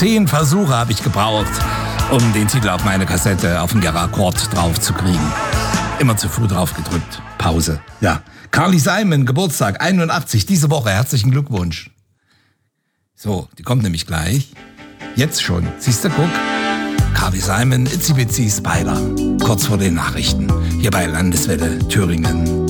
10 Versuche habe ich gebraucht, um den Titel auf meine Kassette auf den Akkord drauf zu kriegen. Immer zu früh drauf gedrückt. Pause. Ja. Carly Simon, Geburtstag, 81, diese Woche. Herzlichen Glückwunsch. So, die kommt nämlich gleich. Jetzt schon. Siehst du, guck. Carly Simon, Itsy Bitsy Spider. Kurz vor den Nachrichten. Hier bei Landeswelle Thüringen.